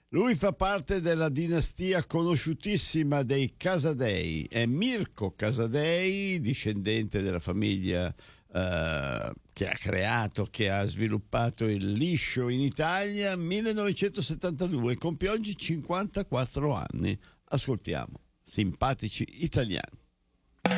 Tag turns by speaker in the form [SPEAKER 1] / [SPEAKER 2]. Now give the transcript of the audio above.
[SPEAKER 1] Lui fa parte della dinastia conosciutissima dei Casadei, è Mirko Casadei, discendente della famiglia che ha creato, che ha sviluppato il liscio in Italia. 1972, compie oggi 54 anni. Ascoltiamo Simpatici Italiani.